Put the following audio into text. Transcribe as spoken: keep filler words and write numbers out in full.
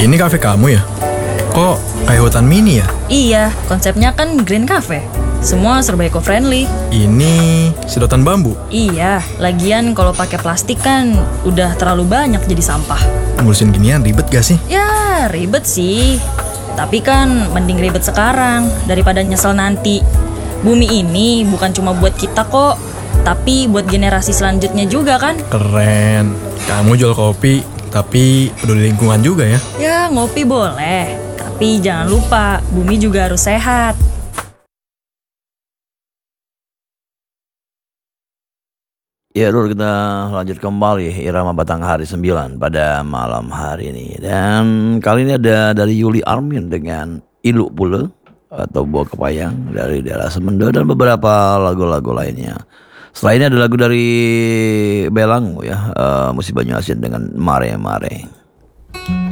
Ini kafe kamu ya? Kok kayak hutan mini ya? Iya, konsepnya kan Green Cafe. Semua serba eco-friendly. Ini sedotan bambu. Iya, lagian kalau pakai plastik kan udah terlalu banyak jadi sampah. Ngurusin ginian ribet gak sih? Ya, ribet sih. Tapi kan mending ribet sekarang daripada nyesel nanti. Bumi ini bukan cuma buat kita kok, tapi buat generasi selanjutnya juga kan. Keren. Kamu jual kopi, tapi peduli lingkungan juga ya? Ya, ngopi boleh. Tapi jangan lupa, bumi juga harus sehat. Ya Lur, kita lanjut kembali Irama Batanghari sembilan pada malam hari ini. Dan kali ini ada dari Yuli Armin dengan Ilu Pule atau Buah Kepayang dari daerah Semendo dan beberapa lagu-lagu lainnya. Setelah ini ada lagu dari Belang ya, uh, Musik Banyu Asin dengan Mare Mare.